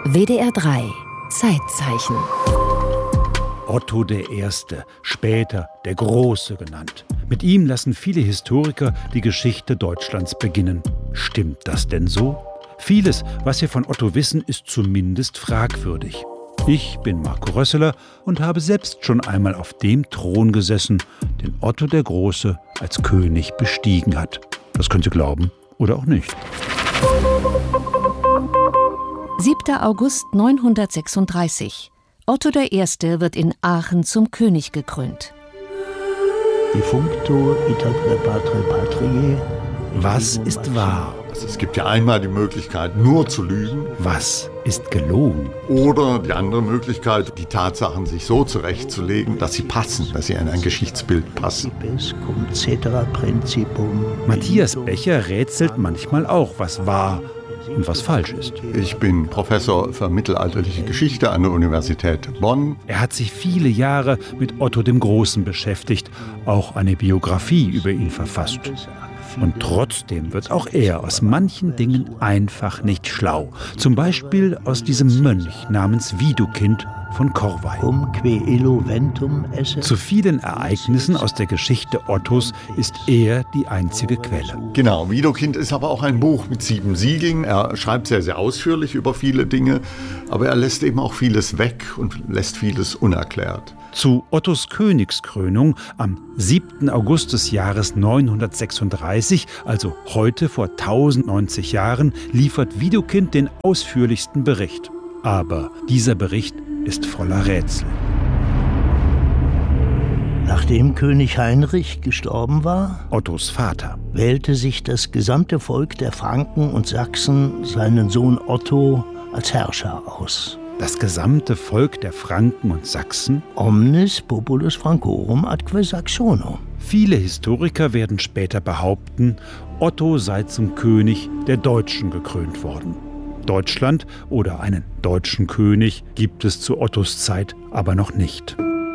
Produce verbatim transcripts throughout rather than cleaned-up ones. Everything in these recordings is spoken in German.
W D R drei Zeitzeichen. Otto der Erste, später der Große genannt. Mit ihm lassen viele Historiker die Geschichte Deutschlands beginnen. Stimmt das denn so? Vieles, was wir von Otto wissen, ist zumindest fragwürdig. Ich bin Marco Rösseler und habe selbst schon einmal auf dem Thron gesessen, den Otto der Große als König bestiegen hat. Das könnt ihr glauben oder auch nicht. siebter August neunhundertsechsunddreißig. Otto der Erste wird in Aachen zum König gekrönt. Defuncto itaque patre patriae. Was ist wahr? Also es gibt ja einmal die Möglichkeit, nur zu lügen. Was ist gelogen? Oder die andere Möglichkeit, die Tatsachen sich so zurechtzulegen, dass sie passen, dass sie in ein Geschichtsbild passen. Matthias Becher rätselt manchmal auch, was wahr und was falsch ist. Ich bin Professor für mittelalterliche Geschichte an der Universität Bonn. Er hat sich viele Jahre mit Otto dem Großen beschäftigt, auch eine Biografie über ihn verfasst. Und trotzdem wird auch er aus manchen Dingen einfach nicht schlau. Zum Beispiel aus diesem Mönch namens Widukind von Corvey. Zu vielen Ereignissen aus der Geschichte Ottos ist er die einzige Quelle. Genau, Widukind ist aber auch ein Buch mit sieben Siegeln. Er schreibt sehr, sehr ausführlich über viele Dinge, aber er lässt eben auch vieles weg und lässt vieles unerklärt. Zu Ottos Königskrönung am siebten August des Jahres neunhundertsechsunddreißig, also heute vor tausendneunzig Jahren, liefert Widukind den ausführlichsten Bericht. Aber dieser Bericht ist voller Rätsel. Nachdem König Heinrich gestorben war, Ottos Vater, wählte sich das gesamte Volk der Franken und Sachsen seinen Sohn Otto als Herrscher aus. Das gesamte Volk der Franken und Sachsen? Omnis populus Francorum atque Saxonum. Viele Historiker werden später behaupten, Otto sei zum König der Deutschen gekrönt worden. Deutschland oder einen deutschen König gibt es zu Ottos Zeit aber noch nicht.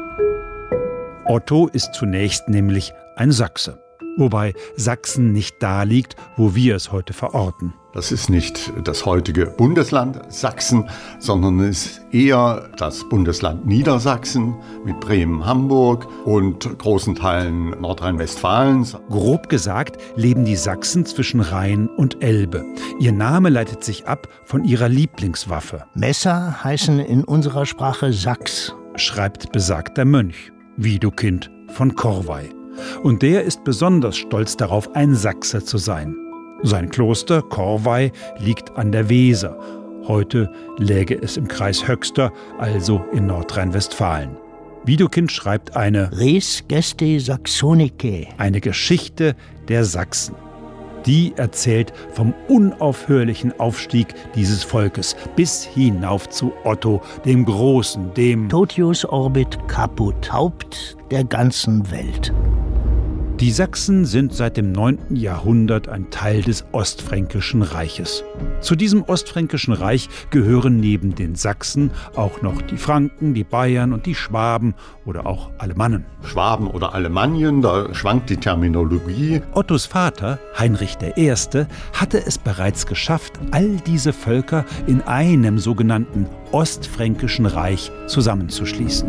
Otto ist zunächst nämlich ein Sachse, wobei Sachsen nicht da liegt, wo wir es heute verorten. Das ist nicht das heutige Bundesland Sachsen, sondern es ist eher das Bundesland Niedersachsen mit Bremen, Hamburg und großen Teilen Nordrhein-Westfalens. Grob gesagt leben die Sachsen zwischen Rhein und Elbe. Ihr Name leitet sich ab von ihrer Lieblingswaffe. Messer heißen in unserer Sprache Sachs, schreibt besagter Mönch, Widukind von Corvey. Und der ist besonders stolz darauf, ein Sachse zu sein. Sein Kloster Corvey liegt an der Weser. Heute läge es im Kreis Höxter, also in Nordrhein-Westfalen. Widukind schreibt eine Res Gestae Saxonicae, eine Geschichte der Sachsen. Die erzählt vom unaufhörlichen Aufstieg dieses Volkes bis hinauf zu Otto, dem Großen, dem Totius Orbit Caput, Haupt der ganzen Welt. Die Sachsen sind seit dem neunten Jahrhundert ein Teil des Ostfränkischen Reiches. Zu diesem Ostfränkischen Reich gehören neben den Sachsen auch noch die Franken, die Bayern und die Schwaben oder auch Alemannen. Schwaben oder Alemannien, da schwankt die Terminologie. Ottos Vater, Heinrich der Erste, hatte es bereits geschafft, all diese Völker in einem sogenannten Ostfränkischen Reich zusammenzuschließen.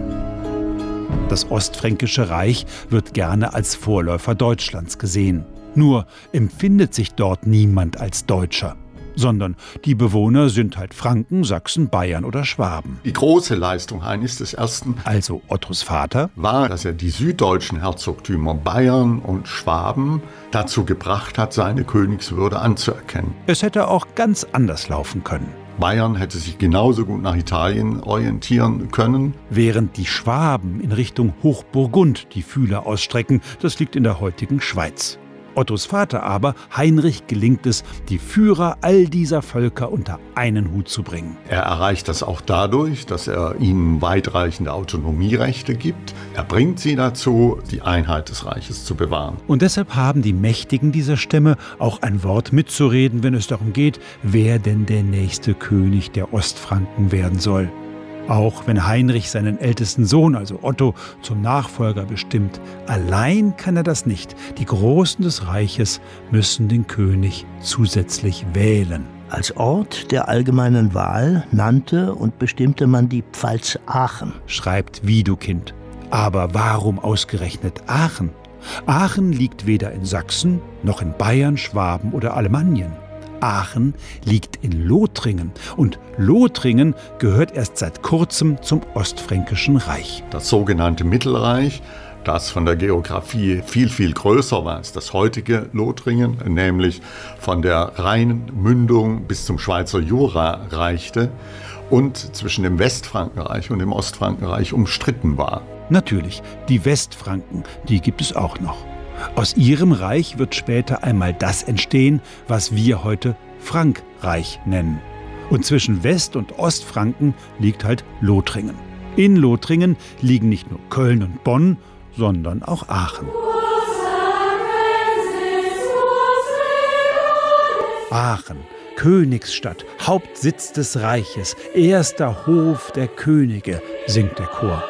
Das Ostfränkische Reich wird gerne als Vorläufer Deutschlands gesehen. Nur empfindet sich dort niemand als Deutscher, sondern die Bewohner sind halt Franken, Sachsen, Bayern oder Schwaben. Die große Leistung Heinrichs des Ersten, also Ottos Vater, war, dass er die süddeutschen Herzogtümer Bayern und Schwaben dazu gebracht hat, seine Königswürde anzuerkennen. Es hätte auch ganz anders laufen können. Bayern hätte sich genauso gut nach Italien orientieren können. Während die Schwaben in Richtung Hochburgund die Fühler ausstrecken, das liegt in der heutigen Schweiz. Ottos Vater aber, Heinrich, gelingt es, die Führer all dieser Völker unter einen Hut zu bringen. Er erreicht das auch dadurch, dass er ihnen weitreichende Autonomierechte gibt. Er bringt sie dazu, die Einheit des Reiches zu bewahren. Und deshalb haben die Mächtigen dieser Stämme auch ein Wort mitzureden, wenn es darum geht, wer denn der nächste König der Ostfranken werden soll. Auch wenn Heinrich seinen ältesten Sohn, also Otto, zum Nachfolger bestimmt, allein kann er das nicht. Die Großen des Reiches müssen den König zusätzlich wählen. Als Ort der allgemeinen Wahl nannte und bestimmte man die Pfalz Aachen, schreibt Widukind. Aber warum ausgerechnet Aachen? Aachen liegt weder in Sachsen noch in Bayern, Schwaben oder Alemannien. Aachen liegt in Lothringen und Lothringen gehört erst seit kurzem zum Ostfränkischen Reich. Das sogenannte Mittelreich, das von der Geografie viel, viel größer war als das heutige Lothringen, nämlich von der Rheinmündung bis zum Schweizer Jura reichte und zwischen dem Westfrankenreich und dem Ostfrankenreich umstritten war. Natürlich, die Westfranken, die gibt es auch noch. Aus ihrem Reich wird später einmal das entstehen, was wir heute Frankreich nennen. Und zwischen West- und Ostfranken liegt halt Lothringen. In Lothringen liegen nicht nur Köln und Bonn, sondern auch Aachen. Aachen, Königsstadt, Hauptsitz des Reiches, erster Hof der Könige, singt der Chor.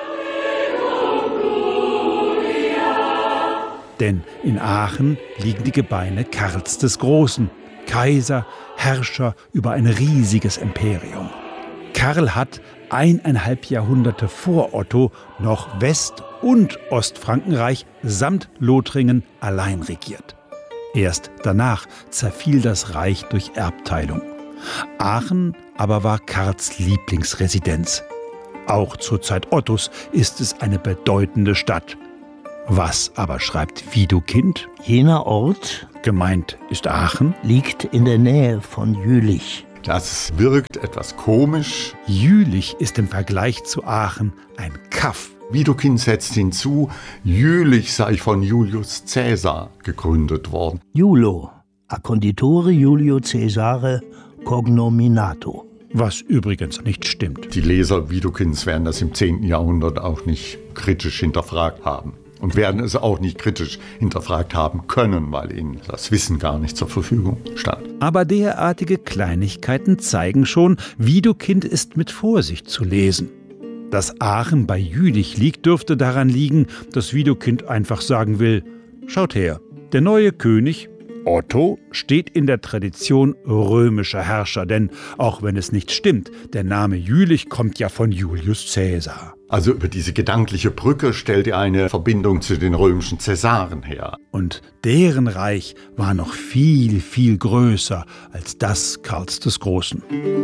Denn in Aachen liegen die Gebeine Karls des Großen, Kaiser, Herrscher über ein riesiges Imperium. Karl hat eineinhalb Jahrhunderte vor Otto noch West- und Ostfrankenreich samt Lothringen allein regiert. Erst danach zerfiel das Reich durch Erbteilung. Aachen aber war Karls Lieblingsresidenz. Auch zur Zeit Ottos ist es eine bedeutende Stadt. Was aber schreibt Widukind? Jener Ort, gemeint ist Aachen, liegt in der Nähe von Jülich. Das wirkt etwas komisch. Jülich ist im Vergleich zu Aachen ein Kaff. Widukind setzt hinzu, Jülich sei von Julius Caesar gegründet worden. Julo, a conditore Julio Caesare cognominato. Was übrigens nicht stimmt. Die Leser Widukinds werden das im zehnten Jahrhundert auch nicht kritisch hinterfragt haben. Und werden es auch nicht kritisch hinterfragt haben können, weil ihnen das Wissen gar nicht zur Verfügung stand. Aber derartige Kleinigkeiten zeigen schon, Widukind ist mit Vorsicht zu lesen. Dass Aachen bei Jülich liegt, dürfte daran liegen, dass Widukind einfach sagen will, schaut her, der neue König, Otto, steht in der Tradition römischer Herrscher, denn auch wenn es nicht stimmt, der Name Jülich kommt ja von Julius Caesar. Also über diese gedankliche Brücke stellt er eine Verbindung zu den römischen Cäsaren her. Und deren Reich war noch viel, viel größer als das Karls des Großen.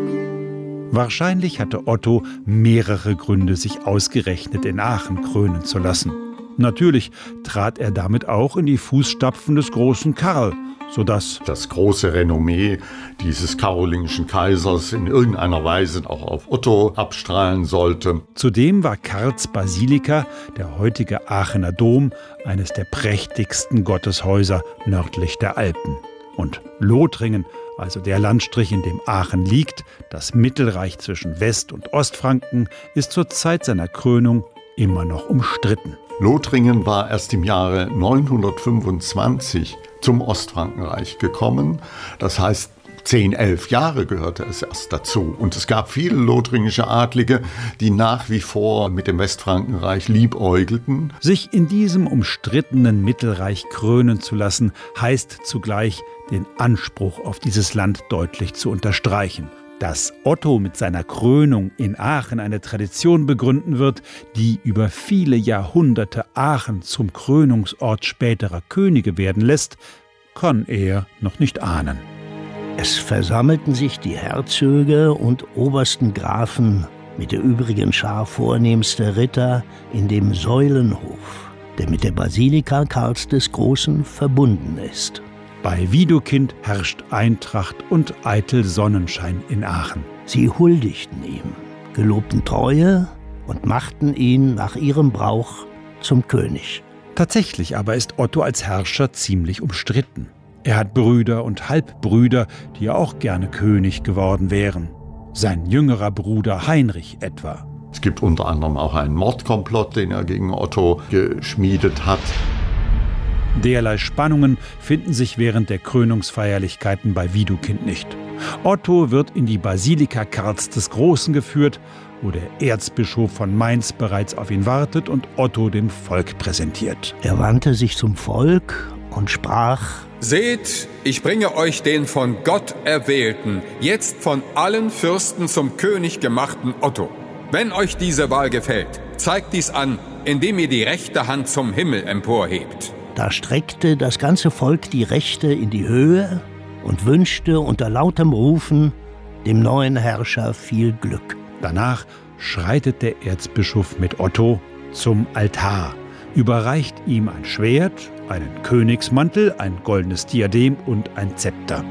Wahrscheinlich hatte Otto mehrere Gründe, sich ausgerechnet in Aachen krönen zu lassen. Natürlich trat er damit auch in die Fußstapfen des großen Karl, sodass das große Renommee dieses karolingischen Kaisers in irgendeiner Weise auch auf Otto abstrahlen sollte. Zudem war Karls Basilika, der heutige Aachener Dom, eines der prächtigsten Gotteshäuser nördlich der Alpen. Und Lothringen, also der Landstrich, in dem Aachen liegt, das Mittelreich zwischen West- und Ostfranken, ist zur Zeit seiner Krönung immer noch umstritten. Lothringen war erst im Jahre neunhundertfünfundzwanzig zum Ostfrankenreich gekommen. Das heißt, zehn, elf Jahre gehörte es erst dazu. Und es gab viele lothringische Adlige, die nach wie vor mit dem Westfrankenreich liebäugelten. Sich in diesem umstrittenen Mittelreich krönen zu lassen, heißt zugleich, den Anspruch auf dieses Land deutlich zu unterstreichen. Dass Otto mit seiner Krönung in Aachen eine Tradition begründen wird, die über viele Jahrhunderte Aachen zum Krönungsort späterer Könige werden lässt, kann er noch nicht ahnen. Es versammelten sich die Herzöge und obersten Grafen mit der übrigen Schar vornehmster Ritter in dem Säulenhof, der mit der Basilika Karls des Großen verbunden ist. Bei Widukind herrscht Eintracht und eitel Sonnenschein in Aachen. Sie huldigten ihm, gelobten Treue und machten ihn nach ihrem Brauch zum König. Tatsächlich aber ist Otto als Herrscher ziemlich umstritten. Er hat Brüder und Halbbrüder, die auch gerne König geworden wären. Sein jüngerer Bruder Heinrich etwa. Es gibt unter anderem auch einen Mordkomplott, den er gegen Otto geschmiedet hat. Derlei Spannungen finden sich während der Krönungsfeierlichkeiten bei Widukind nicht. Otto wird in die Basilika Karls des Großen geführt, wo der Erzbischof von Mainz bereits auf ihn wartet und Otto dem Volk präsentiert. Er wandte sich zum Volk und sprach: Seht, ich bringe euch den von Gott Erwählten, jetzt von allen Fürsten zum König gemachten Otto. Wenn euch diese Wahl gefällt, zeigt dies an, indem ihr die rechte Hand zum Himmel emporhebt. Da streckte das ganze Volk die Rechte in die Höhe und wünschte unter lautem Rufen dem neuen Herrscher viel Glück. Danach schreitet der Erzbischof mit Otto zum Altar, überreicht ihm ein Schwert, einen Königsmantel, ein goldenes Diadem und ein Zepter.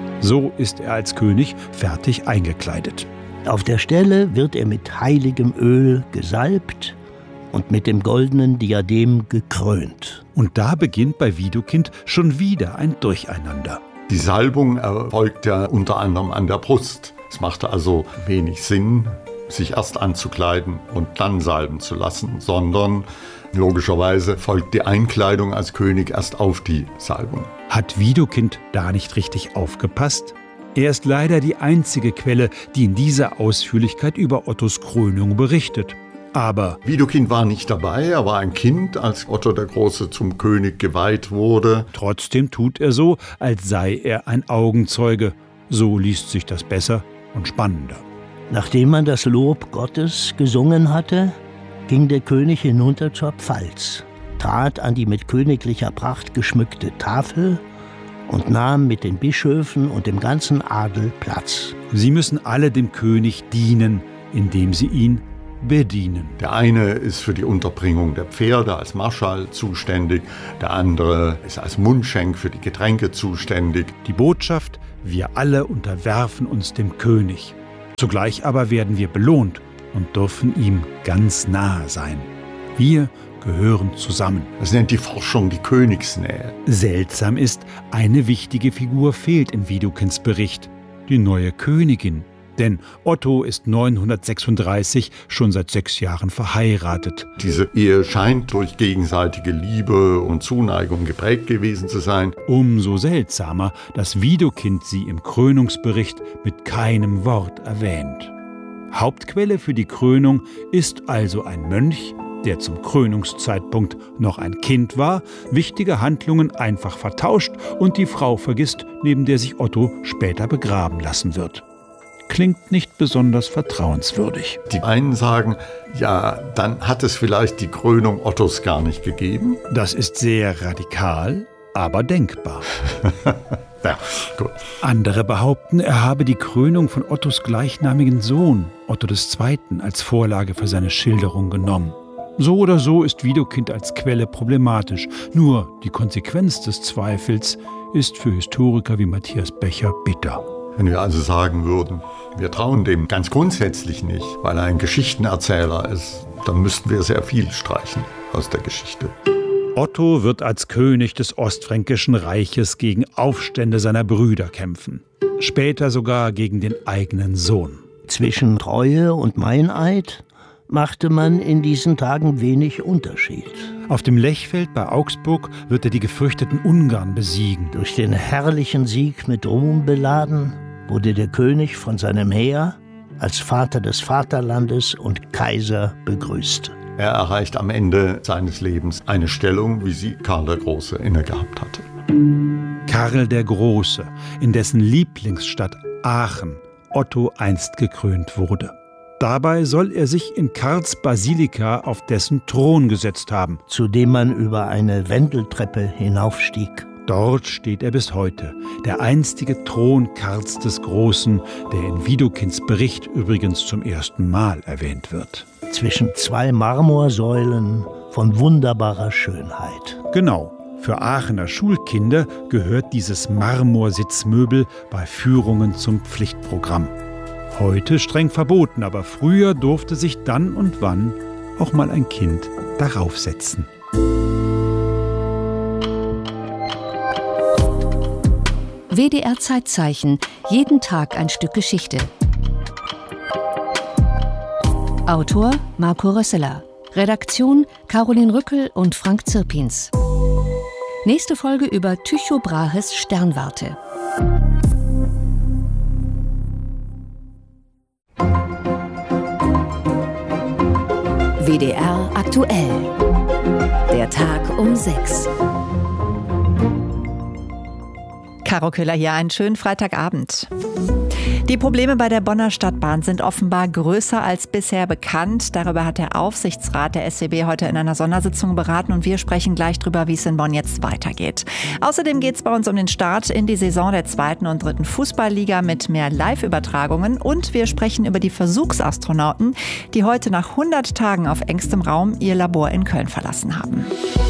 So ist er als König fertig eingekleidet. Auf der Stelle wird er mit heiligem Öl gesalbt und mit dem goldenen Diadem gekrönt. Und da beginnt bei Widukind schon wieder ein Durcheinander. Die Salbung erfolgt ja unter anderem an der Brust. Es machte also wenig Sinn, sich erst anzukleiden und dann salben zu lassen, sondern logischerweise folgt die Einkleidung als König erst auf die Salbung. Hat Widukind da nicht richtig aufgepasst? Er ist leider die einzige Quelle, die in dieser Ausführlichkeit über Ottos Krönung berichtet. Aber Widukind war nicht dabei, er war ein Kind, als Otto der Große zum König geweiht wurde. Trotzdem tut er so, als sei er ein Augenzeuge. So liest sich das besser und spannender. Nachdem man das Lob Gottes gesungen hatte, ging der König hinunter zur Pfalz, trat an die mit königlicher Pracht geschmückte Tafel und nahm mit den Bischöfen und dem ganzen Adel Platz. Sie müssen alle dem König dienen, indem sie ihn bedienen. Der eine ist für die Unterbringung der Pferde als Marschall zuständig, der andere ist als Mundschenk für die Getränke zuständig. Die Botschaft: wir alle unterwerfen uns dem König. Zugleich aber werden wir belohnt und dürfen ihm ganz nahe sein. Wir gehören zusammen. Das nennt die Forschung die Königsnähe. Seltsam ist, eine wichtige Figur fehlt in Widukinds Bericht: die neue Königin. Denn Otto ist neunhundertsechsunddreißig schon seit sechs Jahren verheiratet. Diese Ehe scheint durch gegenseitige Liebe und Zuneigung geprägt gewesen zu sein. Umso seltsamer, dass Widukind sie im Krönungsbericht mit keinem Wort erwähnt. Hauptquelle für die Krönung ist also ein Mönch, der zum Krönungszeitpunkt noch ein Kind war, wichtige Handlungen einfach vertauscht und die Frau vergisst, neben der sich Otto später begraben lassen wird. Klingt nicht besonders vertrauenswürdig. Die einen sagen, ja, dann hat es vielleicht die Krönung Ottos gar nicht gegeben. Das ist sehr radikal, aber denkbar. Ja, gut. Andere behaupten, er habe die Krönung von Ottos gleichnamigen Sohn, Otto der Zweite., als Vorlage für seine Schilderung genommen. So oder so ist Widukind als Quelle problematisch. Nur die Konsequenz des Zweifels ist für Historiker wie Matthias Becher bitter. Wenn wir also sagen würden, wir trauen dem ganz grundsätzlich nicht, weil er ein Geschichtenerzähler ist, dann müssten wir sehr viel streichen aus der Geschichte. Otto wird als König des Ostfränkischen Reiches gegen Aufstände seiner Brüder kämpfen. Später sogar gegen den eigenen Sohn. Zwischen Treue und Meineid machte man in diesen Tagen wenig Unterschied. Auf dem Lechfeld bei Augsburg wird er die gefürchteten Ungarn besiegen. Durch den herrlichen Sieg mit Ruhm beladen, wurde der König von seinem Heer als Vater des Vaterlandes und Kaiser begrüßt. Er erreicht am Ende seines Lebens eine Stellung, wie sie Karl der Große innegehabt hatte. Karl der Große, in dessen Lieblingsstadt Aachen Otto einst gekrönt wurde. Dabei soll er sich in Karls Basilika auf dessen Thron gesetzt haben, zu dem man über eine Wendeltreppe hinaufstieg. Dort steht er bis heute, der einstige Thron Karls des Großen, der in Widukinds Bericht übrigens zum ersten Mal erwähnt wird. Zwischen zwei Marmorsäulen von wunderbarer Schönheit. Genau. Für Aachener Schulkinder gehört dieses Marmorsitzmöbel bei Führungen zum Pflichtprogramm. Heute streng verboten, aber früher durfte sich dann und wann auch mal ein Kind darauf setzen. W D R Zeitzeichen. Jeden Tag ein Stück Geschichte. Autor Marco Rösseler. Redaktion Caroline Rückel und Frank Zirpins. Nächste Folge über Tycho Brahes Sternwarte. W D R aktuell. Der Tag um sechs. Caro Köhler hier, einen schönen Freitagabend. Die Probleme bei der Bonner Stadtbahn sind offenbar größer als bisher bekannt. Darüber hat der Aufsichtsrat der S W B heute in einer Sondersitzung beraten und wir sprechen gleich drüber, wie es in Bonn jetzt weitergeht. Außerdem geht es bei uns um den Start in die Saison der zweiten und dritten Fußballliga mit mehr Live-Übertragungen und wir sprechen über die Versuchsastronauten, die heute nach hundert Tagen auf engstem Raum ihr Labor in Köln verlassen haben.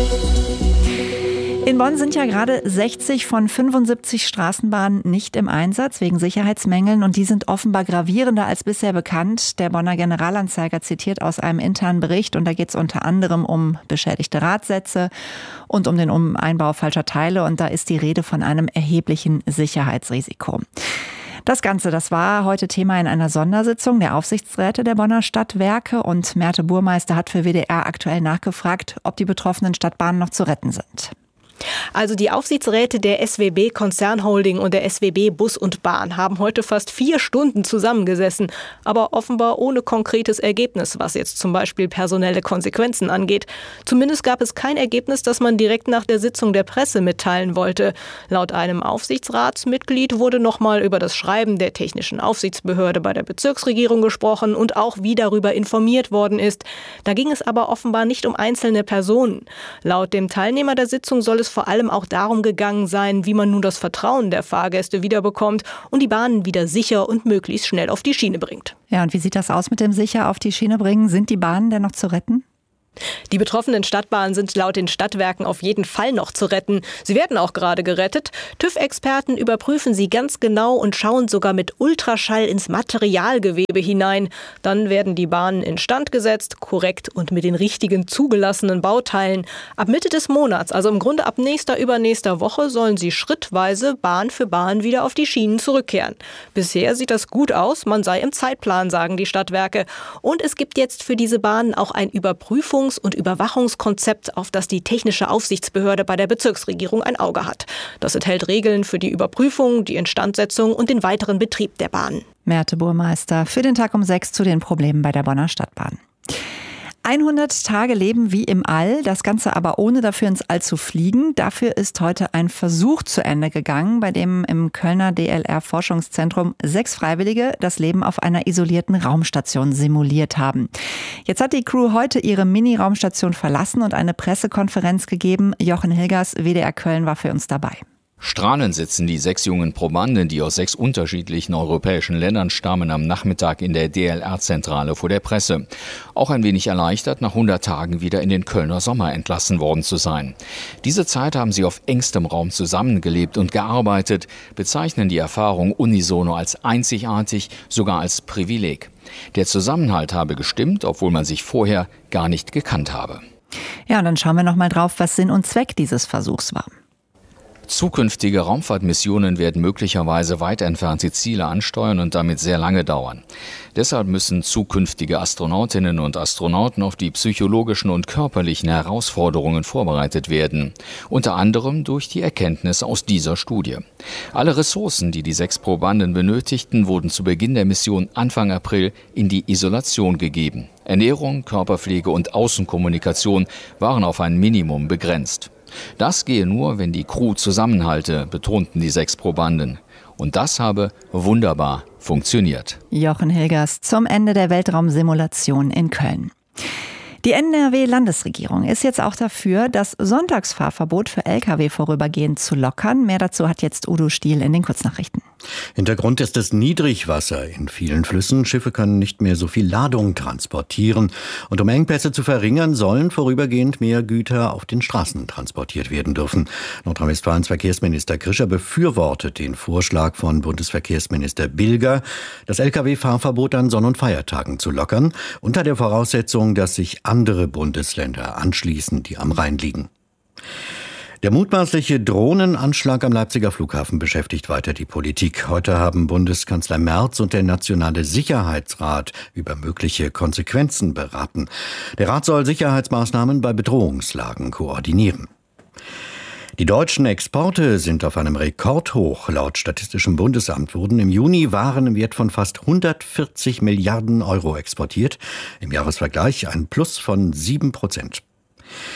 In Bonn sind ja gerade sechzig von fünfundsiebzig Straßenbahnen nicht im Einsatz wegen Sicherheitsmängeln und die sind offenbar gravierender als bisher bekannt. Der Bonner Generalanzeiger zitiert aus einem internen Bericht und da geht es unter anderem um beschädigte Radsätze und um den Einbau falscher Teile und da ist die Rede von einem erheblichen Sicherheitsrisiko. Das Ganze, das war heute Thema in einer Sondersitzung der Aufsichtsräte der Bonner Stadtwerke und Merte Burmeister hat für W D R aktuell nachgefragt, ob die betroffenen Stadtbahnen noch zu retten sind. Also die Aufsichtsräte der S W B Konzernholding und der S W B Bus und Bahn haben heute fast vier Stunden zusammengesessen, aber offenbar ohne konkretes Ergebnis, was jetzt zum Beispiel personelle Konsequenzen angeht. Zumindest gab es kein Ergebnis, das man direkt nach der Sitzung der Presse mitteilen wollte. Laut einem Aufsichtsratsmitglied wurde nochmal über das Schreiben der technischen Aufsichtsbehörde bei der Bezirksregierung gesprochen und auch wie darüber informiert worden ist. Da ging es aber offenbar nicht um einzelne Personen. Laut dem Teilnehmer der Sitzung soll es vor allem auch darum gegangen sein, wie man nun das Vertrauen der Fahrgäste wiederbekommt und die Bahnen wieder sicher und möglichst schnell auf die Schiene bringt. Ja, und wie sieht das aus mit dem sicher auf die Schiene bringen? Sind die Bahnen denn noch zu retten? Die betroffenen Stadtbahnen sind laut den Stadtwerken auf jeden Fall noch zu retten. Sie werden auch gerade gerettet. TÜV-Experten überprüfen sie ganz genau und schauen sogar mit Ultraschall ins Materialgewebe hinein. Dann werden die Bahnen instand gesetzt, korrekt und mit den richtigen zugelassenen Bauteilen. Ab Mitte des Monats, also im Grunde ab nächster, übernächster Woche, sollen sie schrittweise Bahn für Bahn wieder auf die Schienen zurückkehren. Bisher sieht das gut aus, man sei im Zeitplan, sagen die Stadtwerke. Und es gibt jetzt für diese Bahnen auch ein Überprüfungs- und Überwachungskonzept, auf das die technische Aufsichtsbehörde bei der Bezirksregierung ein Auge hat. Das enthält Regeln für die Überprüfung, die Instandsetzung und den weiteren Betrieb der Bahn. Merte Burmeister für den Tag um sechs zu den Problemen bei der Bonner Stadtbahn. hundert Tage leben wie im All, das Ganze aber ohne dafür ins All zu fliegen. Dafür ist heute ein Versuch zu Ende gegangen, bei dem im Kölner D L R-Forschungszentrum sechs Freiwillige das Leben auf einer isolierten Raumstation simuliert haben. Jetzt hat die Crew heute ihre Mini-Raumstation verlassen und eine Pressekonferenz gegeben. Jochen Hilgers, W D R Köln, war für uns dabei. Strahlend sitzen die sechs jungen Probanden, die aus sechs unterschiedlichen europäischen Ländern stammen, am Nachmittag in der D L R-Zentrale vor der Presse. Auch ein wenig erleichtert, nach hundert Tagen wieder in den Kölner Sommer entlassen worden zu sein. Diese Zeit haben sie auf engstem Raum zusammengelebt und gearbeitet, bezeichnen die Erfahrung unisono als einzigartig, sogar als Privileg. Der Zusammenhalt habe gestimmt, obwohl man sich vorher gar nicht gekannt habe. Ja, und dann schauen wir noch mal drauf, was Sinn und Zweck dieses Versuchs war. Zukünftige Raumfahrtmissionen werden möglicherweise weit entfernte Ziele ansteuern und damit sehr lange dauern. Deshalb müssen zukünftige Astronautinnen und Astronauten auf die psychologischen und körperlichen Herausforderungen vorbereitet werden. Unter anderem durch die Erkenntnis aus dieser Studie. Alle Ressourcen, die die sechs Probanden benötigten, wurden zu Beginn der Mission Anfang April in die Isolation gegeben. Ernährung, Körperpflege und Außenkommunikation waren auf ein Minimum begrenzt. Das gehe nur, wenn die Crew zusammenhalte, betonten die sechs Probanden. Und das habe wunderbar funktioniert. Jochen Hilgers zum Ende der Weltraumsimulation in Köln. Die N R W-Landesregierung ist jetzt auch dafür, das Sonntagsfahrverbot für L K W vorübergehend zu lockern. Mehr dazu hat jetzt Udo Stiel in den Kurznachrichten. Hintergrund ist das Niedrigwasser in vielen Flüssen. Schiffe können nicht mehr so viel Ladung transportieren. Und um Engpässe zu verringern, sollen vorübergehend mehr Güter auf den Straßen transportiert werden dürfen. Nordrhein-Westfalens Verkehrsminister Krischer befürwortet den Vorschlag von Bundesverkehrsminister Bilger, das L K W-Fahrverbot an Sonn- und Feiertagen zu lockern, unter der Voraussetzung, dass sich andere Bundesländer anschließen, die am Rhein liegen. Der mutmaßliche Drohnenanschlag am Leipziger Flughafen beschäftigt weiter die Politik. Heute haben Bundeskanzler Merz und der Nationale Sicherheitsrat über mögliche Konsequenzen beraten. Der Rat soll Sicherheitsmaßnahmen bei Bedrohungslagen koordinieren. Die deutschen Exporte sind auf einem Rekordhoch. Laut Statistischem Bundesamt wurden im Juni Waren im Wert von fast hundertvierzig Milliarden Euro exportiert. Im Jahresvergleich ein Plus von sieben Prozent.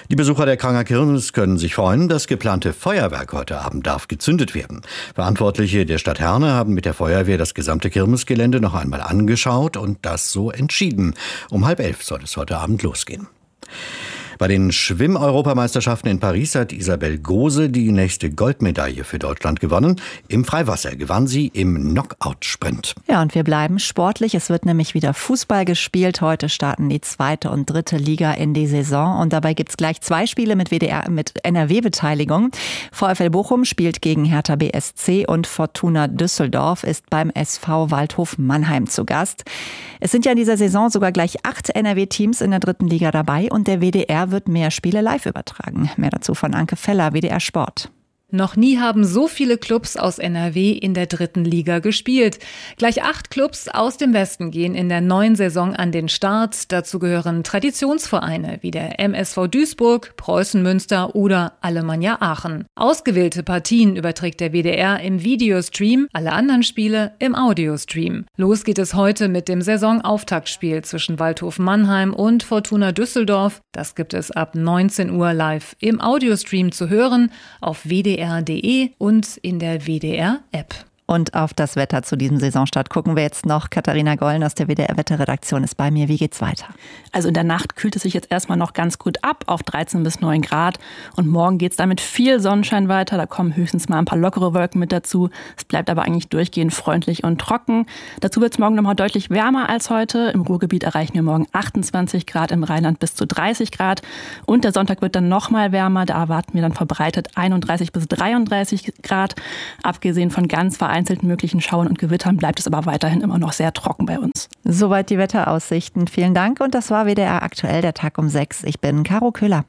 Die Besucher der Kranger Kirmes können sich freuen, das geplante Feuerwerk heute Abend darf gezündet werden. Verantwortliche der Stadt Herne haben mit der Feuerwehr das gesamte Kirmesgelände noch einmal angeschaut und das so entschieden. Um halb elf soll es heute Abend losgehen. Bei den Schwimm-Europameisterschaften in Paris hat Isabel Gose die nächste Goldmedaille für Deutschland gewonnen. Im Freiwasser gewann sie im Knockout-Sprint. Ja, und wir bleiben sportlich. Es wird nämlich wieder Fußball gespielt. Heute starten die zweite und dritte Liga in die Saison. Und dabei gibt es gleich zwei Spiele mit W D R, mit N R W-Beteiligung. VfL Bochum spielt gegen Hertha B S C und Fortuna Düsseldorf ist beim S V Waldhof Mannheim zu Gast. Es sind ja in dieser Saison sogar gleich acht N R W-Teams in der dritten Liga dabei und der W D R wird mehr Spiele live übertragen. Mehr dazu von Anke Feller, W D R Sport. Noch nie haben so viele Clubs aus N R W in der dritten Liga gespielt. Gleich acht Clubs aus dem Westen gehen in der neuen Saison an den Start. Dazu gehören Traditionsvereine wie der M S V Duisburg, Preußen Münster oder Alemannia Aachen. Ausgewählte Partien überträgt der W D R im Videostream, alle anderen Spiele im Audiostream. Los geht es heute mit dem Saisonauftaktspiel zwischen Waldhof Mannheim und Fortuna Düsseldorf. Das gibt es ab neunzehn Uhr live im Audiostream zu hören auf w d r punkt d e und in der W D R-App. Und auf das Wetter zu diesem Saisonstart gucken wir jetzt noch. Katharina Gollen aus der W D R-Wetterredaktion ist bei mir. Wie geht's weiter? Also in der Nacht kühlt es sich jetzt erstmal noch ganz gut ab auf dreizehn bis neun Grad. Und morgen geht's dann mit viel Sonnenschein weiter. Da kommen höchstens mal ein paar lockere Wolken mit dazu. Es bleibt aber eigentlich durchgehend freundlich und trocken. Dazu wird's morgen nochmal deutlich wärmer als heute. Im Ruhrgebiet erreichen wir morgen achtundzwanzig Grad, im Rheinland bis zu dreißig Grad. Und der Sonntag wird dann nochmal wärmer. Da erwarten wir dann verbreitet einunddreißig bis dreiunddreißig Grad. Abgesehen von ganz vereinzelten möglichen Schauern und Gewittern bleibt es aber weiterhin immer noch sehr trocken bei uns. Soweit die Wetteraussichten. Vielen Dank und das war W D R aktuell, der Tag um sechs. Ich bin Caro Köhler.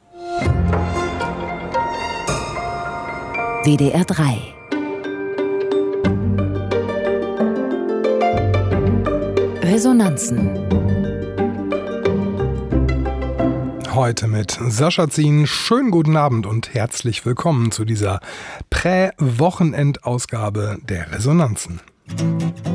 W D R drei. Resonanzen. Heute mit Sascha Zien. Schönen guten Abend und herzlich willkommen zu dieser Prä-Wochenendausgabe der Resonanzen.